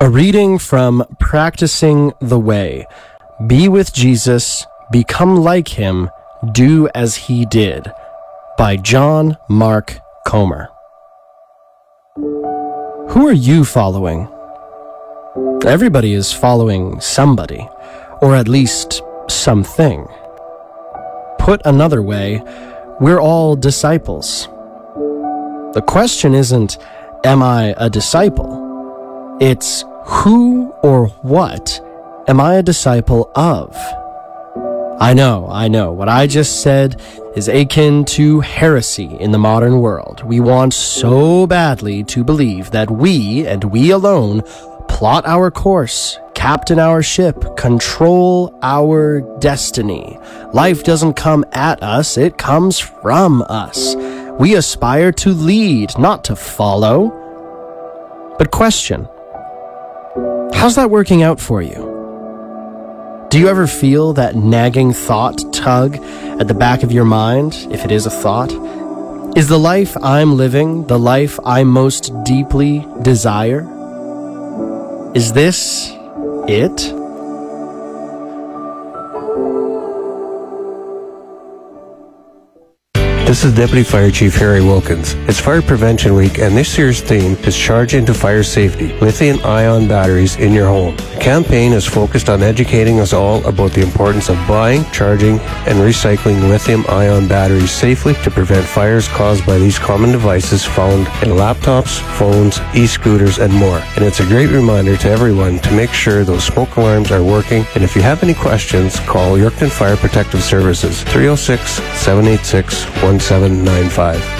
A reading from Practicing the Way. Be with Jesus, become like him, do as he did, by John Mark Comer. Who are you following? Everybody is following somebody, or at least something. Put another way, we're all disciples. The question isn't, am I a disciple? It's who or what am I a disciple of? I know, what I just said is akin to heresy in the modern world. We want so badly to believe that we, and we alone, plot our course, captain our ship, control our destiny. Life doesn't come at us, it comes from us. We aspire to lead, not to follow. But question, how's that working out for you? Do you ever feel that nagging thought tug at the back of your mind, if it is a thought? Is the life I'm living the life I most deeply desire? Is this it? This is Deputy Fire Chief Harry Wilkins. It's Fire Prevention Week, and this year's theme is Charge into Fire Safety, lithium-ion batteries in your home. The campaign is focused on educating us all about the importance of buying, charging, and recycling lithium-ion batteries safely to prevent fires caused by these common devices found in laptops, phones, e-scooters, and more. And it's a great reminder to everyone to make sure those smoke alarms are working, and if you have any questions, call Yorkton Fire Protective Services, 306-786-1795.